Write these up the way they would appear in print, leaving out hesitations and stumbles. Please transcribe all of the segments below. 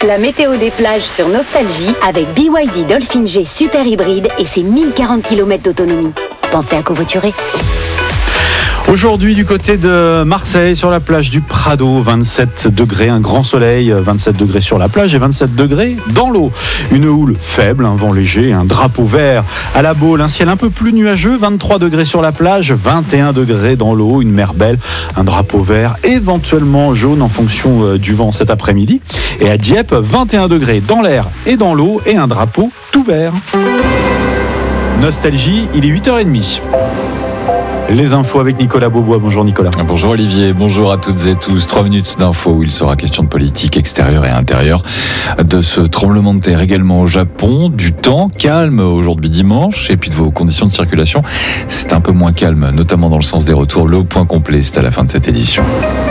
La météo des plages sur Nostalgie avec BYD Dolphin G Super Hybride et ses 1040 km d'autonomie. Pensez à covoiturer. Aujourd'hui, du côté de Marseille, sur la plage du Prado, 27 degrés, un grand soleil, 27 degrés sur la plage et 27 degrés dans l'eau. Une houle faible, un vent léger, un drapeau vert à la Baule, un ciel un peu plus nuageux, 23 degrés sur la plage, 21 degrés dans l'eau, une mer belle, un drapeau vert, éventuellement jaune en fonction du vent cet après-midi. Et à Dieppe, 21 degrés dans l'air et dans l'eau et un drapeau tout vert. Nostalgie, il est 8h30. Les infos avec Nicolas Beaubois. Bonjour Nicolas. Bonjour Olivier, bonjour à toutes et tous. 3 minutes d'infos où il sera question de politique extérieure et intérieure. De ce tremblement de terre également au Japon. Du temps calme aujourd'hui dimanche. Et puis de vos conditions de circulation, c'est un peu moins calme, notamment dans le sens des retours. Le point complet, c'est à la fin de cette édition.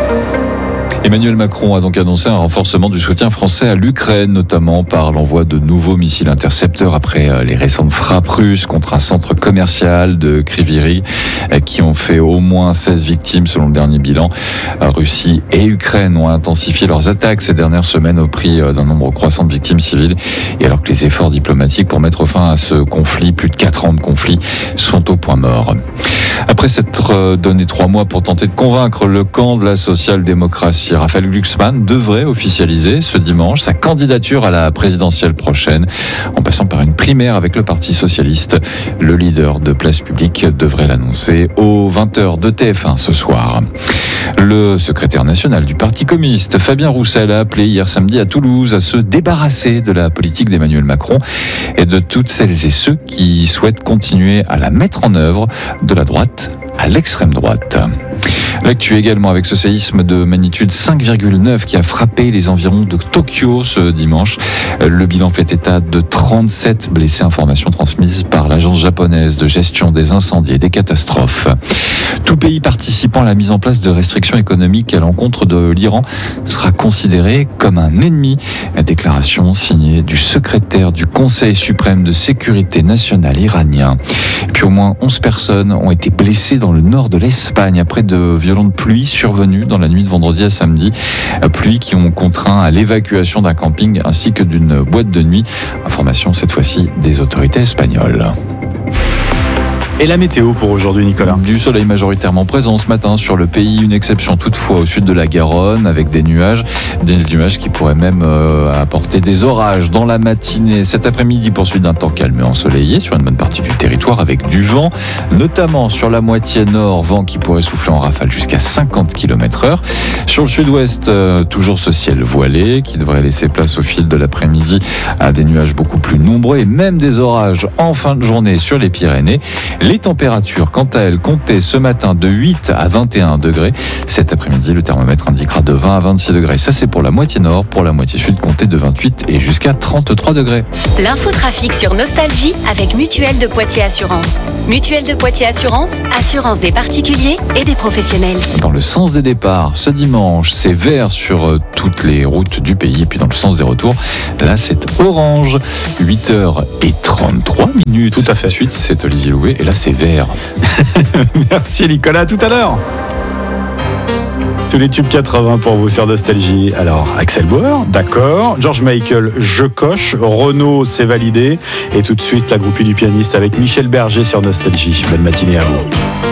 Emmanuel Macron a donc annoncé un renforcement du soutien français à l'Ukraine, notamment par l'envoi de nouveaux missiles intercepteurs après les récentes frappes russes contre un centre commercial de Kryvyi qui ont fait au moins 16 victimes selon le dernier bilan. Russie et Ukraine ont intensifié leurs attaques ces dernières semaines au prix d'un nombre croissant de victimes civiles. Et alors que les efforts diplomatiques pour mettre fin à ce conflit, plus de 4 ans de conflit, sont au point mort. Après s'être donné 3 mois pour tenter de convaincre le camp de la social-démocratie, Raphaël Glucksmann devrait officialiser ce dimanche sa candidature à la présidentielle prochaine, en passant par une primaire avec le Parti socialiste. Le leader de Place Publique devrait l'annoncer aux 20h de TF1 ce soir. Le secrétaire national du Parti communiste, Fabien Roussel, a appelé hier samedi à Toulouse à se débarrasser de la politique d'Emmanuel Macron et de toutes celles et ceux qui souhaitent continuer à la mettre en œuvre, de la droite à l'extrême droite. L'actu également avec ce séisme de magnitude 5,9 qui a frappé les environs de Tokyo ce dimanche. Le bilan fait état de 37 blessés, information transmise par l'agence japonaise de gestion des incendies et des catastrophes. Tout pays participant à la mise en place de restrictions économiques à l'encontre de l'Iran sera considéré comme un ennemi. La déclaration signée du secrétaire du Conseil suprême de sécurité nationale iranien. Et puis au moins 11 personnes ont été blessées dans le nord de l'Espagne après de violentes pluies survenues dans la nuit de vendredi à samedi. Pluies qui ont contraint à l'évacuation d'un camping ainsi que d'une boîte de nuit. Information cette fois-ci des autorités espagnoles. Et la météo pour aujourd'hui, Nicolas? Du soleil majoritairement présent ce matin sur le pays, une exception toutefois au sud de la Garonne avec des nuages qui pourraient même apporter des orages dans la matinée. Cet après-midi, poursuite d'un temps calme et ensoleillé sur une bonne partie du territoire avec du vent, notamment sur la moitié nord, vent qui pourrait souffler en rafale jusqu'à 50 km/h. Sur le sud-ouest, toujours ce ciel voilé qui devrait laisser place au fil de l'après-midi à des nuages beaucoup plus nombreux et même des orages en fin de journée sur les Pyrénées. Les températures, quant à elles, comptaient ce matin de 8 à 21 degrés. Cet après-midi, le thermomètre indiquera de 20 à 26 degrés. Ça, c'est pour la moitié nord. Pour la moitié sud, comptez de 28 et jusqu'à 33 degrés. L'infotrafic sur Nostalgie avec Mutuelle de Poitiers Assurance. Mutuelle de Poitiers Assurance, assurance des particuliers et des professionnels. Dans le sens des départs, ce dimanche, c'est vert sur toutes les routes du pays. Et puis dans le sens des retours, là, c'est orange. 8h33. Tout à fait. Ensuite, c'est Olivier Louvet. Et là, c'est vert. Merci Nicolas, à tout à l'heure. Tous les tubes 80 pour vous sur Nostalgie. Alors, Axel Bauer, d'accord. George Michael, je coche. Renaud, c'est validé. Et tout de suite, la groupie du pianiste avec Michel Berger sur Nostalgie. Bonne matinée à vous.